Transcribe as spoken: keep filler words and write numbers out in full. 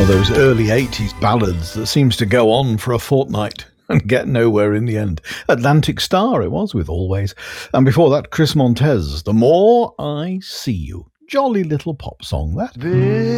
of those early eighties ballads that seems to go on for a fortnight and get nowhere in the end. Atlantic Star it was, with Always. And before that, Chris Montez, The More I See You. Jolly little pop song, that. This